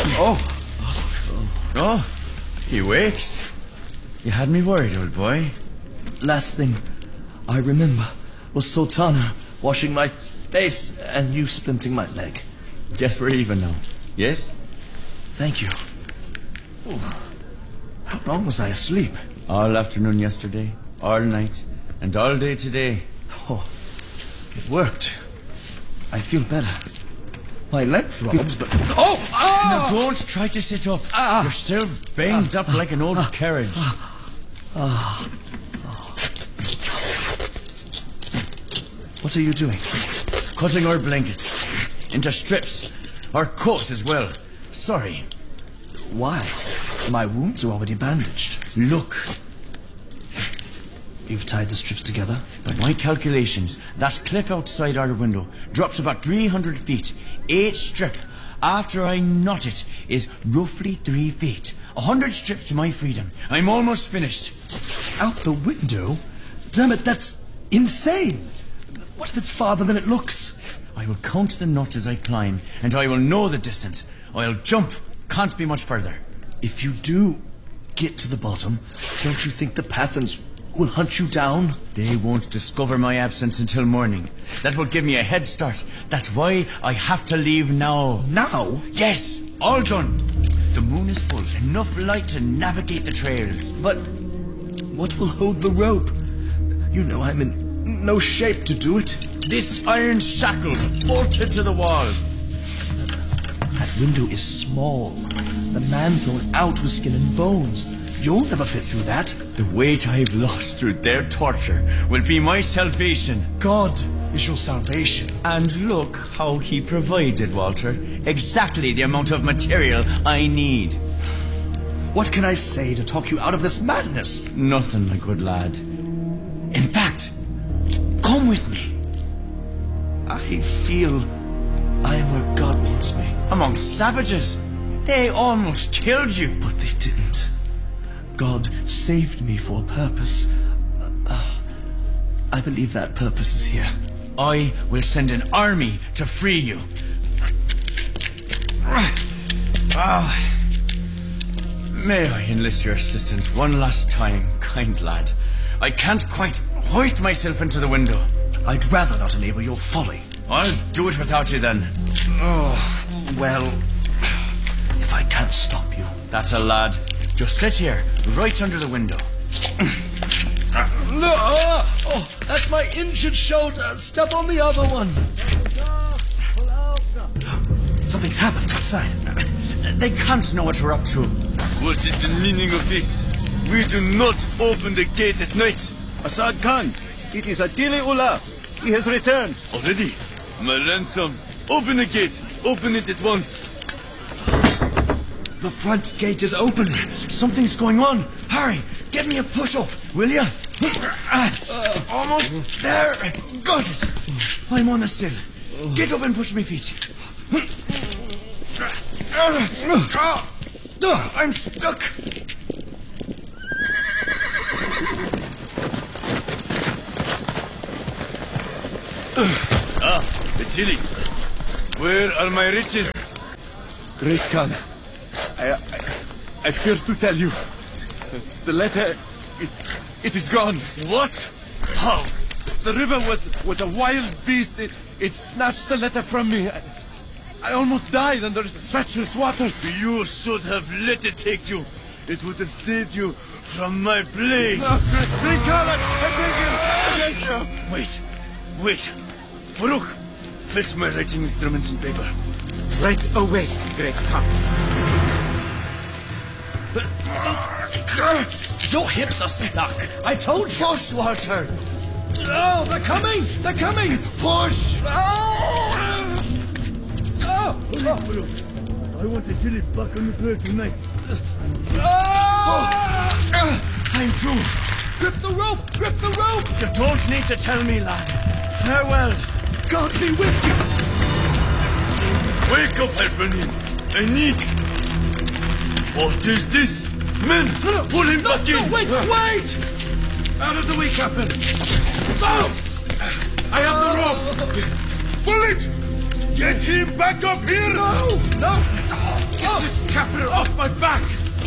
Oh, he wakes. You had me worried, old boy. Last thing I remember was Sultana washing my face and you splinting my leg. Guess we're even now. Yes? Thank you. How long was I asleep? All afternoon yesterday, all night, and all day today. Oh, it worked. I feel better. My leg throbs, but... Now don't try to sit up. You're still banged up like an old carriage. What are you doing? Cutting our blankets into strips. Our coats as well. Sorry. Why? My wounds are already bandaged. Look. You've tied the strips together? By my calculations, that cliff outside our window drops about 300 feet. Each strip, after I knot it, is roughly 3 feet. 100 strips to my freedom. I'm almost finished. Out the window? Damn it, that's insane. What if it's farther than it looks? I will count the knots as I climb, and I will know the distance. I'll jump. Can't be much further. If you do get to the bottom, don't you think the Pathans will hunt you down? They won't discover my absence until morning. That will give me a head start. That's why I have to leave now. Now? Yes, all done. The moon is full, enough light to navigate the trails. But what will hold the rope? You know I'm in no shape to do it. This iron shackle bolted to the wall. That window is small. The man thrown out was skin and bones. You'll never fit through that. The weight I've lost through their torture will be my salvation. God is your salvation. And look how he provided, Walter. Exactly the amount of material I need. What can I say to talk you out of this madness? Nothing, my good lad. In fact, come with me. I feel I am where God wants me. Among savages. They almost killed you. But they didn't. God saved me for a purpose. I believe that purpose is here. I will send an army to free you. May I enlist your assistance one last time, kind lad? I can't quite hoist myself into the window. I'd rather not enable your folly. I'll do it without you then. Oh, well, if I can't stop you. That's a lad. Just sit here, right under the window. No, that's my injured shoulder. Step on the other one. Something's happened outside. They can't know what we're up to. What is the meaning of this? We do not open the gate at night. Asad Khan, it is Attila Ullah. He has returned. Already? My ransom. Open the gate. Open it at once. The front gate is open. Something's going on. Hurry, give me a push-up, will you? Almost there. Got it. I'm on the sill. Get up and push me feet. I'm stuck. Attila. Where are my riches? Great Khan, I fear to tell you. The letter, it is gone. What? How? The river was a wild beast. It snatched the letter from me. I almost died under its treacherous waters. You should have let it take you. It would have saved you from my blade. Great Khan, I beg you. Wait. Farooq, fetch my writing instruments and paper. Right away, Great Khan. Your hips are stuck. I told you. Push, Walter. Oh, they're coming. They're coming. Push. I want Attila back on the trail tonight. I'm through. Grip the rope. Grip the rope. You don't need to tell me, lad. Farewell. God be with you. Wake up, Hibernian. I need... What is this? Men, pull him back in. Wait. Out of the way, Captain. I have the rope. Pull it. Get him back up here. No. Get this catheter off my back!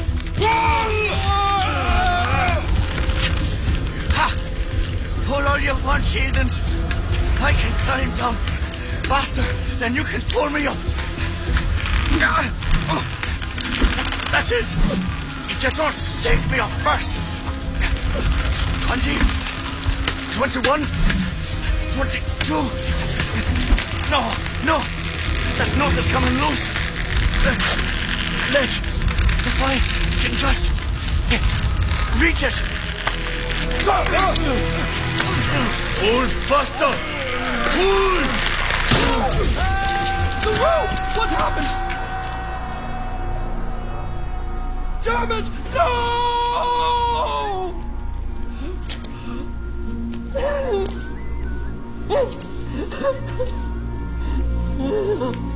Ha! Pull all you want, heathens. I can climb down faster than you can pull me up. That's it. If you don't shake me off first. 20, 21, 22. No. That nose is coming loose. If I can just reach it. Pull faster! Pull! The rope! What happened? Damn it! No!